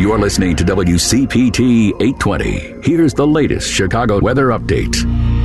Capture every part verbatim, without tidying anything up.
You're listening to W C P T eight twenty. Here's the latest Chicago weather update.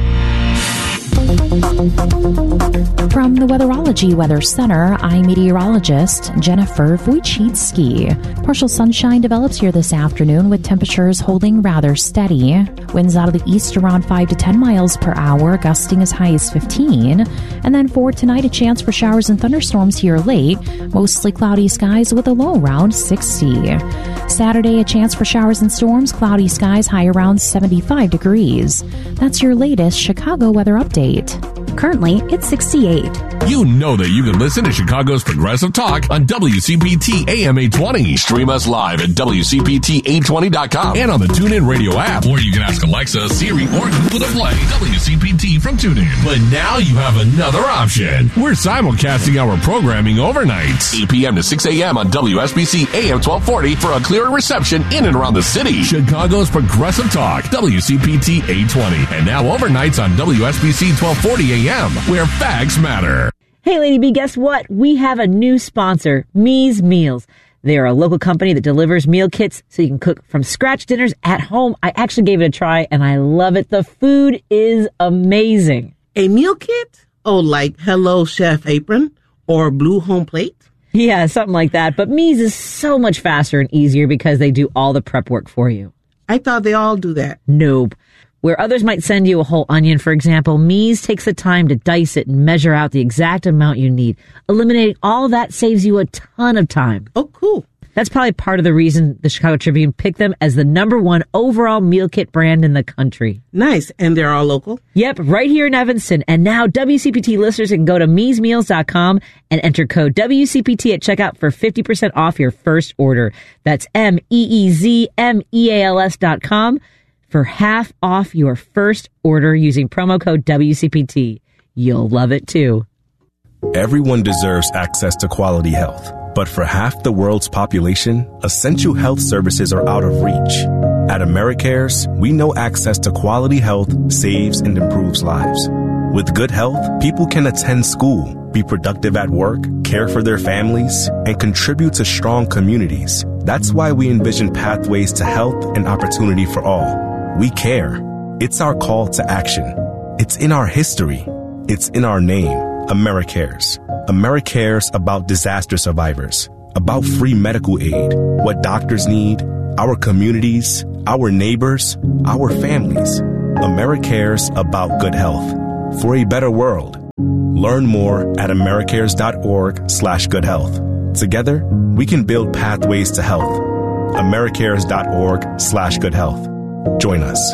From the Weatherology Weather Center, I'm meteorologist Jennifer Wojcicki. Partial sunshine develops here this afternoon with temperatures holding rather steady. Winds out of the east around five to ten miles per hour, gusting as high as fifteen. And then for tonight, a chance for showers and thunderstorms here late. Mostly cloudy skies with a low around sixty. Saturday, a chance for showers and storms, cloudy skies, high around seventy-five degrees. That's your latest Chicago weather update. Currently, it's sixty-eight. You know that you can listen to Chicago's Progressive Talk on W C P T A M eight twenty. Stream us live at W C P T eight twenty dot com and on the TuneIn Radio app. Or you can ask Alexa, Siri, or Google to play W C P T from TuneIn. But now you have another option. We're simulcasting our programming overnight. eight p.m. to six a.m. on W S B C A M twelve forty for a clearer reception in and around the city. Chicago's Progressive Talk, W C P T eight twenty. And now overnights on W S B C twelve forty a.m., where facts matter. Hey, Lady B, guess what? We have a new sponsor, Me's Meals. They are a local company that delivers meal kits so you can cook from scratch dinners at home. I actually gave it a try, and I love it. The food is amazing. A meal kit? Oh, like Hello Chef Apron or Blue Home Plate? Yeah, something like that. But Me's is so much faster and easier because they do all the prep work for you. I thought they all do that. Nope. Where others might send you a whole onion, for example, Me's takes the time to dice it and measure out the exact amount you need. Eliminating all that saves you a ton of time. Oh, cool. That's probably part of the reason the Chicago Tribune picked them as the number one overall meal kit brand in the country. Nice. And they're all local? Yep, right here in Evanston. And now W C P T listeners can go to mees meals dot com and enter code W C P T at checkout for fifty percent off your first order. That's M E E Z M E A L S dot com. For half off your first order using promo code W C P T. You'll love it too. Everyone deserves access to quality health, but for half the world's population, essential health services are out of reach. At AmeriCares, we know access to quality health saves and improves lives. With good health, people can attend school, be productive at work, care for their families, and contribute to strong communities. That's why we envision pathways to health and opportunity for all. We care. It's our call to action. It's in our history. It's in our name, AmeriCares. AmeriCares about disaster survivors, about free medical aid, what doctors need, our communities, our neighbors, our families. AmeriCares about good health. For a better world. Learn more at americares.org slash good health. Together, we can build pathways to health. americares.org slash good health. Join us.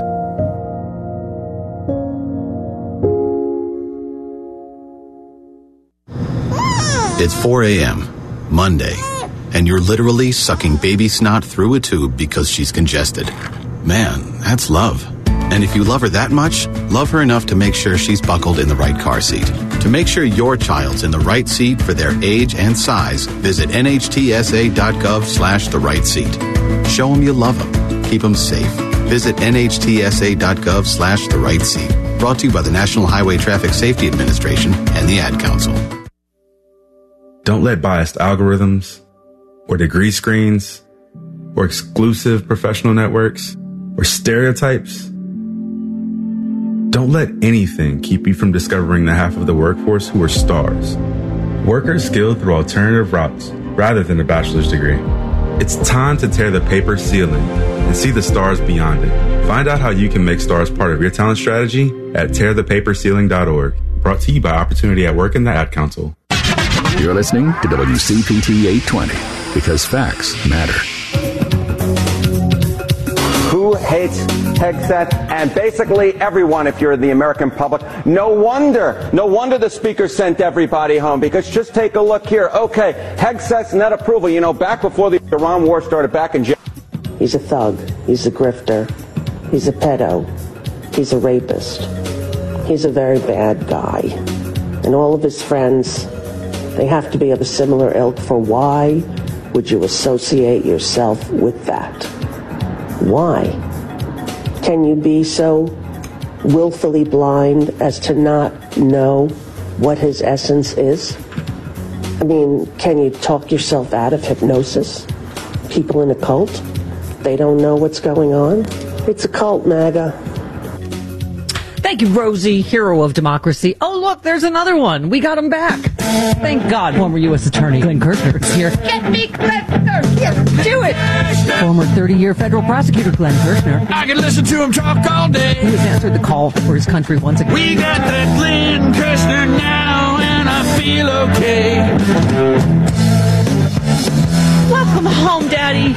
It's four a.m., Monday, and you're literally sucking baby snot through a tube because she's congested. Man, that's love. And if you love her that much, love her enough to make sure she's buckled in the right car seat. To make sure your child's in the right seat for their age and size, visit nhtsa.gov slash the right seat. Show them you love them. Keep them safe. Visit nhtsa.gov slash the right seat. Brought to you by the National Highway Traffic Safety Administration and the Ad Council. Don't let biased algorithms or degree screens or exclusive professional networks or stereotypes. Don't let anything keep you from discovering the half of the workforce who are stars. Workers skilled through alternative routes rather than a bachelor's degree. It's time to tear the paper ceiling and see the stars beyond it. Find out how you can make stars part of your talent strategy at tear the paper ceiling dot org. Brought to you by Opportunity at Work and the Ad Council. You're listening to W C P T eight twenty, because facts matter. Who hates Hegseth? And basically everyone, if you're the American public. No wonder, no wonder the speaker sent everybody home, because just take a look here. Okay, Hegseth's net approval. You know, back before the Iran war started, back in January. He's a thug. He's a grifter. He's a pedo. He's a rapist. He's a very bad guy. And all of his friends, they have to be of a similar ilk, for why would you associate yourself with that? Why? Can you be so willfully blind as to not know what his essence is? I mean, can you talk yourself out of hypnosis? People in a cult? They don't know what's going on. It's a cult, MAGA. Thank you, Rosie, hero of democracy. Oh, look, there's another one. We got him back. Thank God. Former U S Attorney Glenn Kirshner is here. Get me, Glenn Kirshner. Yes, do it. Former thirty-year federal prosecutor Glenn Kirshner. I can listen to him talk all day. Who has answered the call for his country once again. We got that Glenn Kirshner now, and I feel okay. Welcome home, Daddy.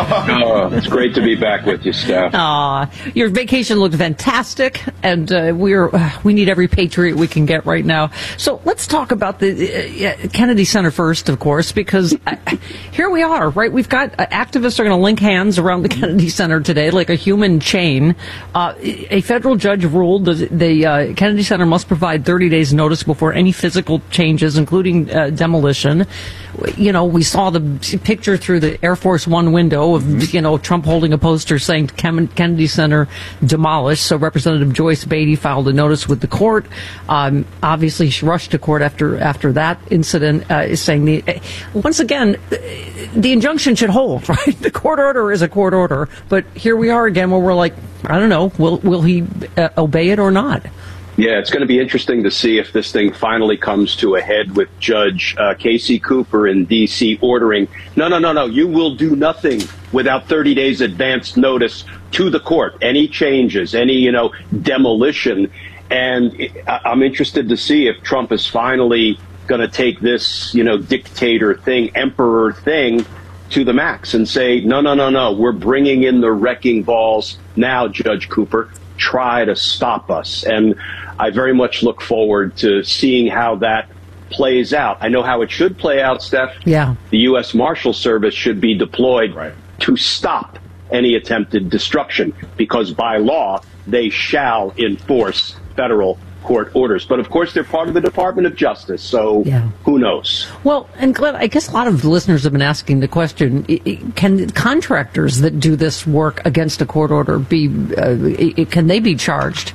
Oh, it's great to be back with you, Steph. Aw, your vacation looked fantastic, and uh, we're uh, we need every patriot we can get right now. So let's talk about the uh, Kennedy Center first, of course, because uh, here we are, right? We've got uh, activists are going to link hands around the Kennedy Center today, like a human chain. Uh, a federal judge ruled that the uh, Kennedy Center must provide thirty days notice before any physical changes, including uh, demolition. You know, we saw the picture through the Air Force One window of, you know, Trump holding a poster saying Kennedy Center demolished. So Representative Joyce Beatty filed a notice with the court. Um, obviously, she rushed to court after after that incident, uh, saying the uh, once again the injunction should hold. Right, the court order is a court order, but here we are again, where we're like, I don't know, will will he uh, obey it or not? Yeah, it's going to be interesting to see if this thing finally comes to a head with Judge uh, Casey Cooper in D C ordering, no, no, no, no, you will do nothing without thirty days advance notice to the court. Any changes, any, you know, demolition. And it, I'm interested to see if Trump is finally going to take this, you know, dictator thing, emperor thing to the max and say, no, no, no, no, we're bringing in the wrecking balls now, Judge Cooper. Try to stop us. And I very much look forward to seeing how that plays out. I know how it should play out, Steph. Yeah. The U S Marshal Service should be deployed right. to stop any attempted destruction, because by law, they shall enforce federal court orders. But of course, they're part of the Department of Justice, so yeah. Who knows? Well, and Glenn, I guess a lot of listeners have been asking the question, can contractors that do this work against a court order be, uh, can they be charged?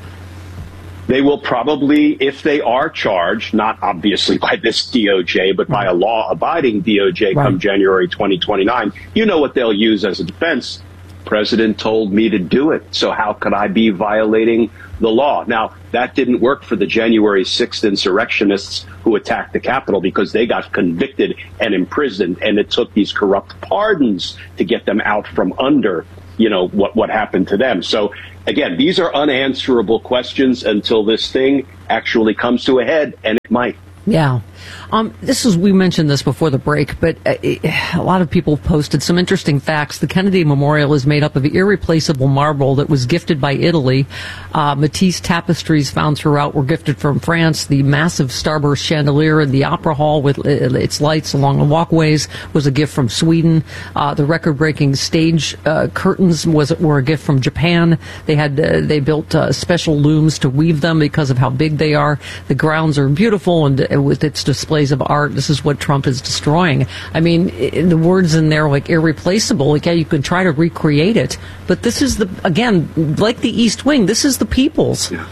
They will probably, if they are charged, not obviously by this D O J, but by a law-abiding D O J right. come January twenty twenty-nine, you know what they'll use as a defense. President told me to do it, so how could I be violating the law? Now, that didn't work for the January sixth insurrectionists who attacked the Capitol, because they got convicted and imprisoned, and it took these corrupt pardons to get them out from under, you know, what, what happened to them. So, again, these are unanswerable questions until this thing actually comes to a head, and it might. Yeah. Um, this is, we mentioned this before the break, but uh, a lot of people posted some interesting facts. The Kennedy Memorial is made up of irreplaceable marble that was gifted by Italy. Uh, Matisse tapestries found throughout were gifted from France. The massive starburst chandelier in the Opera Hall with its lights along the walkways was a gift from Sweden. Uh, the record-breaking stage uh, curtains was were a gift from Japan. They had uh, they built uh, special looms to weave them because of how big they are. The grounds are beautiful, and uh, with its displays of art, this is what Trump is destroying. I mean, the words in there like irreplaceable, like, yeah, you can try to recreate it, but this is the, again, like the East Wing, this is the people's, yeah.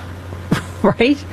right?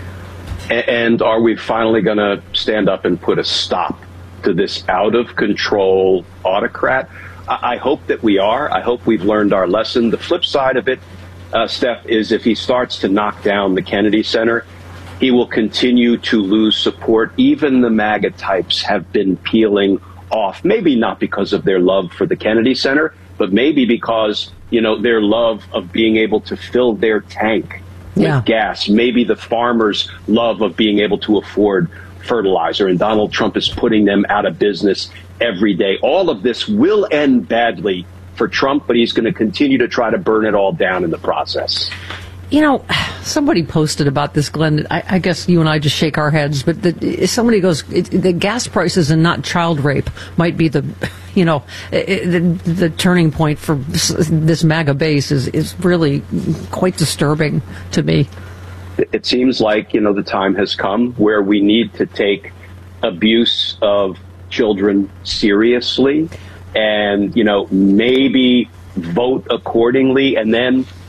And are we finally going to stand up and put a stop to this out-of-control autocrat? I hope that we are. I hope we've learned our lesson. The flip side of it, uh, Steph, is if he starts to knock down the Kennedy Center, he will continue to lose support. Even the MAGA types have been peeling off, maybe not because of their love for the Kennedy Center, but maybe because, you know, their love of being able to fill their tank with yeah. gas, maybe the farmers' love of being able to afford fertilizer, and Donald Trump is putting them out of business every day. All of this will end badly for Trump, but he's going to continue to try to burn it all down in the process. You know, somebody posted about this, Glenn. I, I guess you and I just shake our heads, but the, somebody goes, it, the gas prices and not child rape might be the, you know, it, the, the turning point for this MAGA base is, is really quite disturbing to me. It seems like, you know, the time has come where we need to take abuse of children seriously and, you know, maybe vote accordingly, and then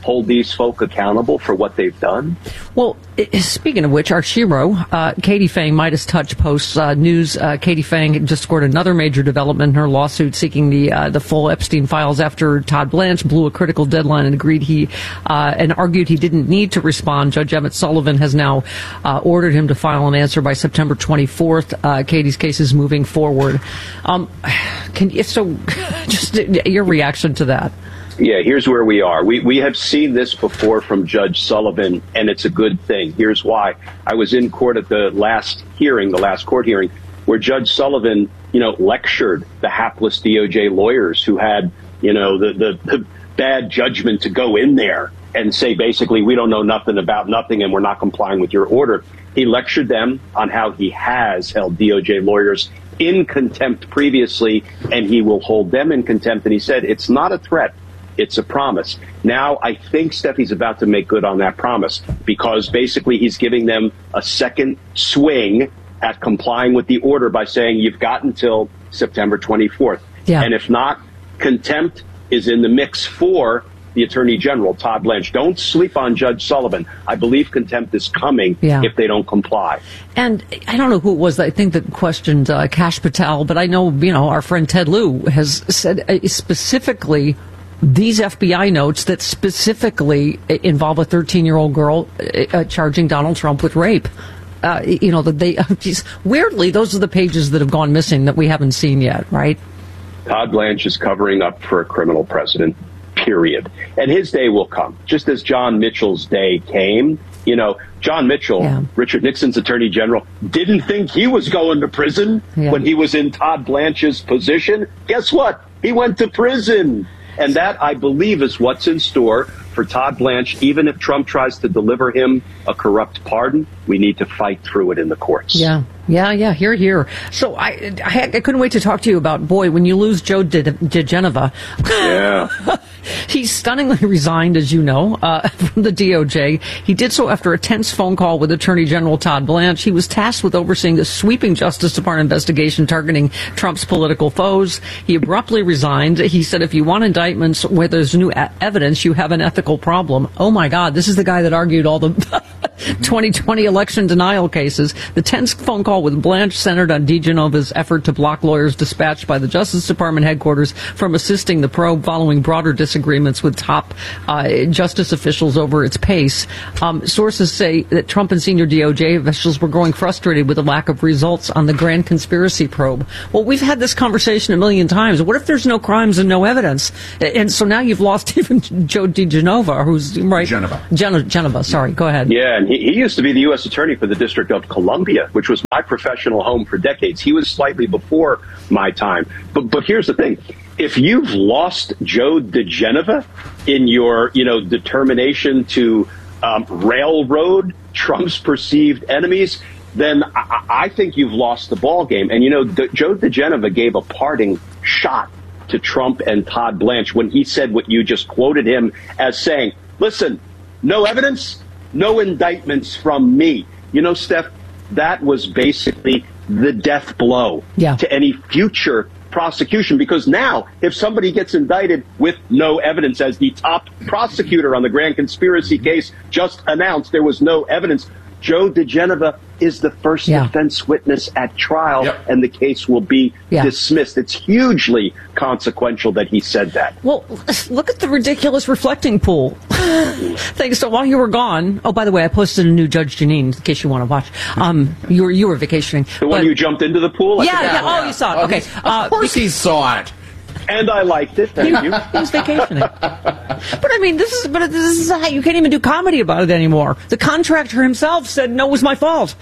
hold these folk accountable for what they've done? Well, speaking of which, our Shiro, uh, Katie Fang, Midas Touch posts uh, news. Uh, Katie Fang just scored another major development in her lawsuit seeking the uh, the full Epstein files after Todd Blanche blew a critical deadline and agreed he uh, and argued he didn't need to respond. Judge Emmett Sullivan has now uh, ordered him to file an answer by September twenty-fourth. Uh, Katie's case is moving forward. Um, can if so, just your reaction to that? Yeah, here's where we are. We we have seen this before from Judge Sullivan, and it's a good thing. Here's why. I was in court at the last hearing, the last court hearing, where Judge Sullivan, you know, lectured the hapless D O J lawyers who had, you know, the, the, the bad judgment to go in there and say, basically, we don't know nothing about nothing and we're not complying with your order. He lectured them on how he has held D O J lawyers in contempt previously, and he will hold them in contempt. And he said, it's not a threat. It's a promise. Now, I think Steffi's about to make good on that promise because basically he's giving them a second swing at complying with the order by saying you've got until September twenty-fourth. Yeah. And if not, contempt is in the mix for the Attorney General, Todd Blanche. Don't sleep on Judge Sullivan. I believe contempt is coming yeah. if they don't comply. And I don't know who it was, I think that questioned uh, Kash Patel, but I know, you know, our friend Ted Lieu has said uh, specifically these F B I notes that specifically involve a thirteen-year-old girl uh, charging Donald Trump with rape. Uh, you know, that they uh, geez, weirdly, those are the pages that have gone missing that we haven't seen yet, right? Todd Blanche is covering up for a criminal president, period. And his day will come, just as John Mitchell's day came. You know, John Mitchell, yeah. Richard Nixon's attorney general, didn't think he was going to prison yeah. when he was in Todd Blanche's position. Guess what? He went to prison. And that, I believe, is what's in store for Todd Blanche. Even if Trump tries to deliver him a corrupt pardon, we need to fight through it in the courts. Yeah, yeah, yeah, here, here. So I, I, I couldn't wait to talk to you about, boy, when you lose Joe diGenova. Yeah. He stunningly resigned, as you know, uh, from the D O J. He did so after a tense phone call with Attorney General Todd Blanche. He was tasked with overseeing the sweeping Justice Department investigation targeting Trump's political foes. He abruptly resigned. He said, if you want indictments where there's new a- evidence, you have an ethical problem. Oh, my God, this is the guy that argued all the twenty twenty election denial cases. The tense phone call with Blanche centered on diGenova's effort to block lawyers dispatched by the Justice Department headquarters from assisting the probe following broader disagreements with top uh, justice officials over its pace. Um, sources say that Trump and senior D O J officials were growing frustrated with the lack of results on the grand conspiracy probe. Well, we've had this conversation a million times. What if there's no crimes and no evidence? And so now you've lost even Joe diGenova, who's right. Genova. Gen- Genova, sorry. Go ahead. Yeah, and he, he used to be the U S attorney for the District of Columbia, which was my professional home for decades. He was slightly before my time. But but here's the thing. If you've lost Joe diGenova in your, you know, determination to um, railroad Trump's perceived enemies, then I, I think you've lost the ball game. And, you know, D- Joe diGenova gave a parting shot to Trump and Todd Blanche when he said what you just quoted him as saying, listen, no evidence, no indictments from me. You know, Steph, that was basically the death blow yeah. to any future prosecution, because now if somebody gets indicted with no evidence, as the top prosecutor on the grand conspiracy case just announced there was no evidence, Joe diGenova is the first yeah. defense witness at trial, yep. and the case will be yeah. dismissed. It's hugely consequential that he said that. Well, look at the ridiculous reflecting pool. Thanks. So while you were gone, oh, by the way, I posted a new Judge Jeanine, in case you want to watch. Um, you were you were vacationing. The one you jumped into the pool? Yeah, yeah. Oh, you saw it. Oh, okay. Of uh, course he saw it. And I liked it. Thank he, you. He was vacationing. But I mean, this is but this is how you can't even do comedy about it anymore. The contractor himself said, no, it was my fault.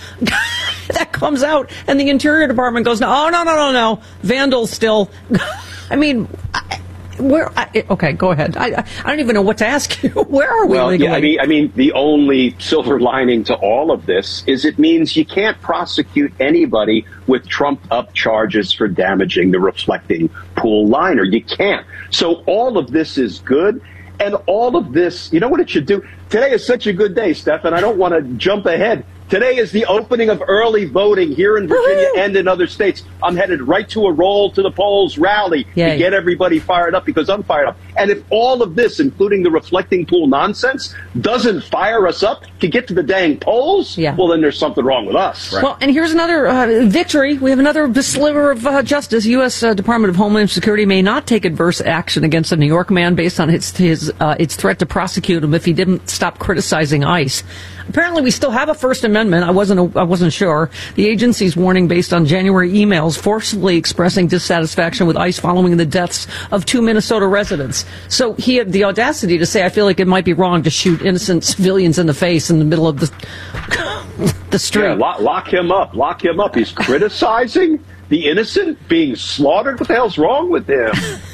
That comes out, and the Interior Department goes, no, oh, no, no, no, no. Vandals still. I mean, I, where? I, okay, go ahead. I I don't even know what to ask you. Where are we well, legally? Yeah, I mean, I mean, the only silver lining to all of this is it means you can't prosecute anybody with trumped-up charges for damaging the reflecting pool liner. You can't. So all of this is good, and all of this, you know what it should do? Today is such a good day, Steph, and I don't want to jump ahead. Today is the opening of early voting here in Virginia Woo-hoo! and in other states. I'm headed right to a roll to the polls rally Yay. to get everybody fired up because I'm fired up. And if all of this, including the reflecting pool nonsense, doesn't fire us up to get to the dang polls, yeah. well, then there's something wrong with us. Right. Well, and here's another uh, victory. We have another sliver of uh, justice. U S. Uh, Department of Homeland Security may not take adverse action against a New York man based on its, his, uh, its threat to prosecute him if he didn't stop criticizing ICE. Apparently, we still have a First Amendment. I wasn't. I wasn't sure. The agency's warning, based on January emails forcibly expressing dissatisfaction with ICE following the deaths of two Minnesota residents. So he had the audacity to say, "I feel like it might be wrong to shoot innocent civilians in the face in the middle of the the street." Yeah, lock, lock him up. Lock him up. He's criticizing the innocent being slaughtered. What the hell's wrong with him?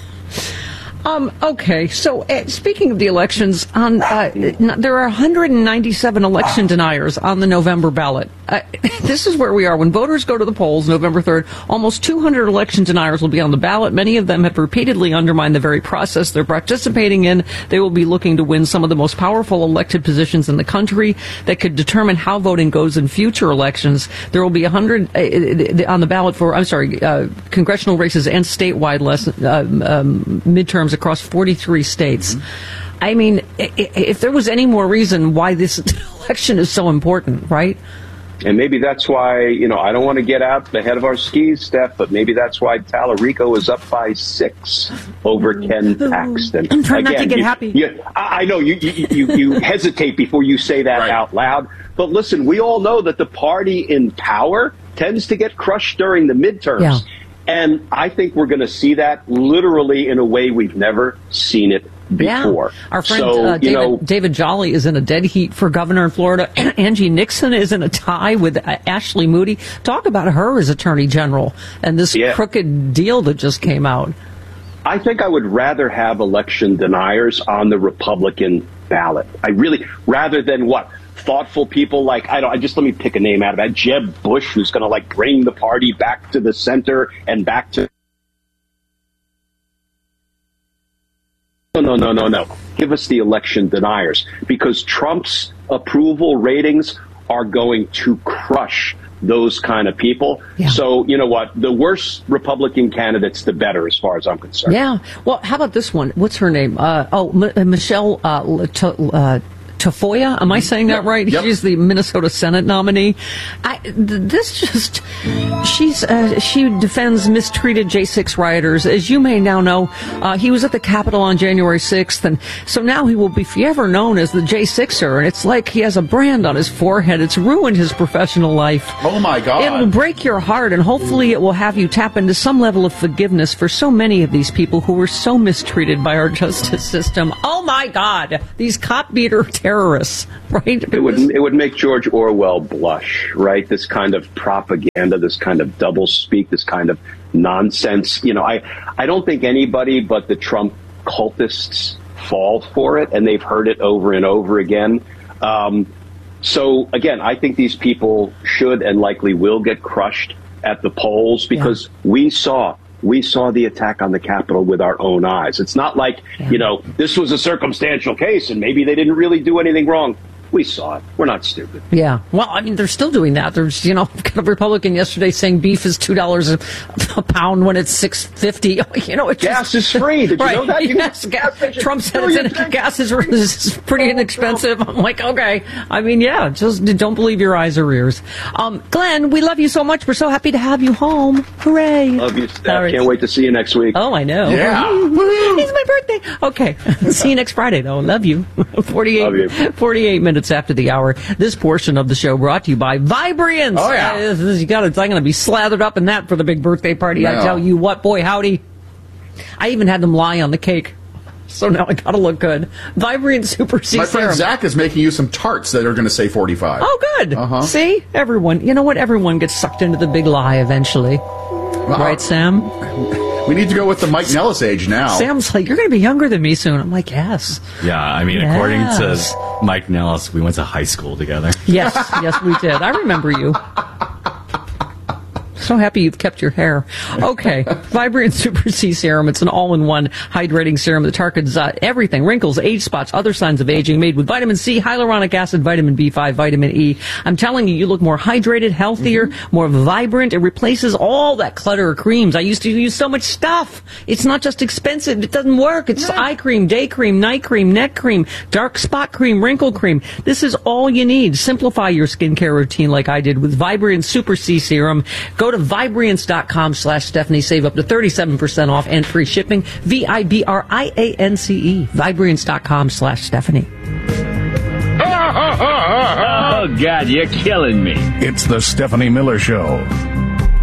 Um, okay, so uh, speaking of the elections, on uh, there are one hundred ninety-seven election deniers on the November ballot. Uh, this is where we are. When voters go to the polls November third, almost two hundred election deniers will be on the ballot. Many of them have repeatedly undermined the very process they're participating in. They will be looking to win some of the most powerful elected positions in the country that could determine how voting goes in future elections. There will be one hundred uh, on the ballot for, I'm sorry, uh, congressional races and statewide less, uh, um, midterms across forty-three states. Mm-hmm. I mean, if there was any more reason why this election is so important, right? And maybe that's why, you know, I don't want to get out ahead of our skis, Steph, but maybe that's why Tallarico is up by six over Ken Paxton. I'm trying Again, not to get you, happy. You, I I know you, you, you, you hesitate before you say that right. out loud. But listen, we all know that the party in power tends to get crushed during the midterms. Yeah. And I think we're going to see that literally in a way we've never seen it before. Yeah. Our friend so, uh, David, you know, David Jolly is in a dead heat for governor in Florida. Angie Nixon is in a tie with uh, Ashley Moody. Talk about her as attorney general and this yeah. crooked deal that just came out. I think I would rather have election deniers on the Republican ballot. I really, rather than what? Thoughtful people like, I don't, I just let me pick a name out of that, Jeb Bush, who's going to like bring the party back to the center and back to. No, no, no, no, no. Give us the election deniers, because Trump's approval ratings are going to crush those kind of people. Yeah. So, you know what? The worse Republican candidates, the better, as far as I'm concerned. Yeah. Well, how about this one? What's her name? Uh, oh, M- Michelle uh, uh, Tafoya, am I saying that right? Yep. She's the Minnesota Senate nominee. I, th- this just, she's uh, she defends mistreated J six rioters. As you may now know, uh, he was at the Capitol on January sixth, and so now he will be forever known as the J sixer, and it's like he has a brand on his forehead. It's ruined his professional life. Oh, my God. It will break your heart, and hopefully it will have you tap into some level of forgiveness for so many of these people who were so mistreated by our justice system. Oh, my God. These cop-beater terrorists, right? It would it would make George Orwell blush, right? This kind of propaganda, this kind of doublespeak, this kind of nonsense. You know, I, I don't think anybody but the Trump cultists fall for it, and they've heard it over and over again. Um, so, again, I think these people should and likely will get crushed at the polls, because yeah. we saw We saw the attack on the Capitol with our own eyes. It's not like, yeah. you know, this was a circumstantial case and maybe they didn't really do anything wrong. We saw it. We're not stupid. Yeah. Well, I mean, they're still doing that. There's, you know, got a Republican yesterday saying beef is two dollars a, a pound when it's six fifty. You know, it's gas just, is free. Did you right. know that? You yes, gas, Trump said it's in, gas is, is pretty inexpensive. I'm like, okay. I mean, yeah, just don't believe your eyes or ears. Um, Glenn, we love you so much. We're so happy to have you home. Hooray. Love you, Steph. Right. Can't wait to see you next week. Oh, I know. Yeah. It's my birthday. Okay. See you next Friday, though. Love you. forty-eight, love you. forty-eight minutes after the hour. This portion of the show brought to you by Vibriance. Oh, yeah. Uh, you got it. I'm going to be slathered up in that for the big birthday party. No. I tell you what, boy, howdy. I even had them lie on the cake. So now I got to look good. Vibrant Super C My Serum. friend Zach is making you some tarts that are going to say forty-five. Oh, good. Uh-huh. See? Everyone. You know what? Everyone gets sucked into the big lie eventually. Uh-huh. Right, Sam? We need to go with the Mike Nellis age now. Sam's like, you're going to be younger than me soon. I'm like, yes. Yeah, I mean, yes. according to Mike Nellis, we went to high school together. Yes, yes, we did. I remember you. So happy you've kept your hair. Okay. Vibrant Super C Serum. It's an all-in-one hydrating serum that targets uh, everything. Wrinkles, age spots, other signs of aging. Made with vitamin C, hyaluronic acid, vitamin B five, vitamin E. I'm telling you, you look more hydrated, healthier, mm-hmm. more vibrant. It replaces all that clutter of creams. I used to use so much stuff. It's not just expensive. It doesn't work. It's yeah. eye cream, day cream, night cream, neck cream, dark spot cream, wrinkle cream. This is all you need. Simplify your skincare routine like I did with Vibrant Super C Serum. Go to Vibrance.com slash Stephanie. Save up to thirty-seven percent off and free shipping. V I B R I A N C E. Vibrance.com slash Stephanie. Oh, God, you're killing me. It's the Stephanie Miller Show.